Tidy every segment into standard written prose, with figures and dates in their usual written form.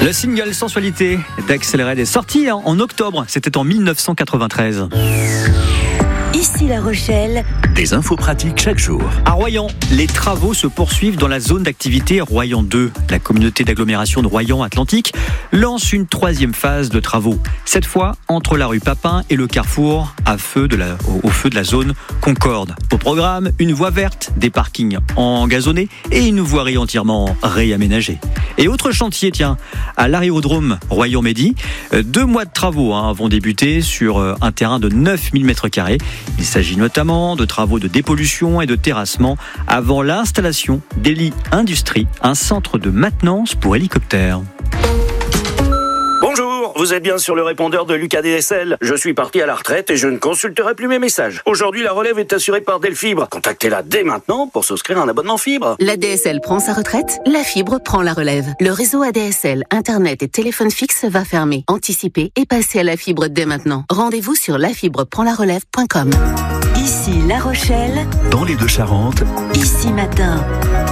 Le single Sensualité d'Axel est sorti en octobre, c'était en 1993. Ici La Rochelle. Des infos pratiques chaque jour. À Royan, les travaux se poursuivent dans la zone d'activité Royan 2. La communauté d'agglomération de Royan-Atlantique lance une 3e phase de travaux. Cette fois, entre la rue Papin et le carrefour au feu de la zone Concorde. Au programme, une voie verte, des parkings engazonnés et une voirie entièrement réaménagée. Et autre chantier, à l'aérodrome Royan-Medi, 2 mois de travaux vont débuter sur un terrain de 9000 m². Il s'agit notamment de travaux de dépollution et de terrassement avant l'installation d'Heli Industrie, un centre de maintenance pour hélicoptères. Bonjour, vous êtes bien sur le répondeur de Lucas DSL. Je suis parti à la retraite et je ne consulterai plus mes messages. Aujourd'hui, la relève est assurée par Delfibre. Contactez-la dès maintenant pour souscrire un abonnement fibre. La DSL prend sa retraite, la fibre prend la relève. Le réseau ADSL, Internet et téléphone fixe va fermer. Anticipez et passez à la fibre dès maintenant. Rendez-vous sur lafibreprendlarelève.com. Ici La Rochelle. Dans les Deux-Charentes. Ici Matin.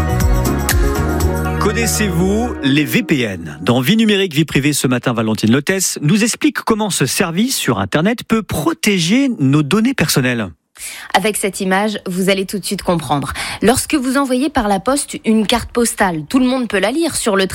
Connaissez-vous les VPN ? Dans Vie numérique, vie privée, ce matin, Valentine Lotès nous explique comment ce service sur Internet peut protéger nos données personnelles. Avec cette image, vous allez tout de suite comprendre. Lorsque vous envoyez par la poste une carte postale, tout le monde peut la lire sur le